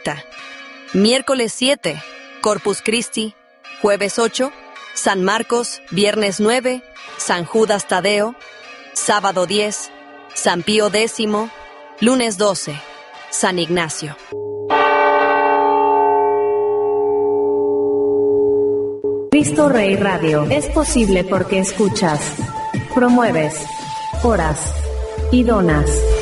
Benedicta. Miércoles 7, Corpus Christi. Jueves 8, San Marcos. Viernes 9, San Judas Tadeo. Sábado 10, San Pío X. Lunes 12, San Ignacio. Cristo Rey Radio es posible porque escuchas, promueves, oras y donas.